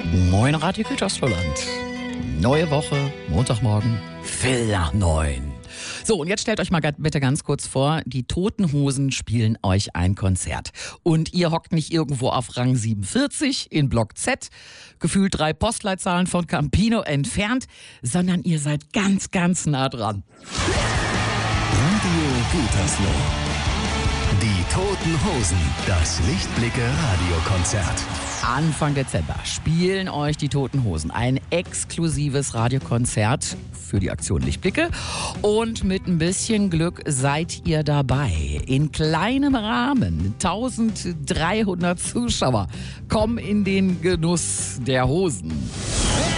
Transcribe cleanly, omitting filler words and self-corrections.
Moin Radio Gütersloh-Land. Neue Woche, Montagmorgen, Viertel nach 9. So, und jetzt stellt euch mal bitte ganz kurz vor, die Toten Hosen spielen euch ein Konzert. Und ihr hockt nicht irgendwo auf Rang 47 in Block Z, gefühlt 3 Postleitzahlen von Campino entfernt, sondern ihr seid ganz, ganz nah dran. Radio Gütersloh. Die Toten Hosen, das Lichtblicke-Radiokonzert. Anfang Dezember spielen euch die Toten Hosen ein exklusives Radiokonzert für die Aktion Lichtblicke. Und mit ein bisschen Glück seid ihr dabei. In kleinem Rahmen, 1300 Zuschauer kommen in den Genuss der Hosen.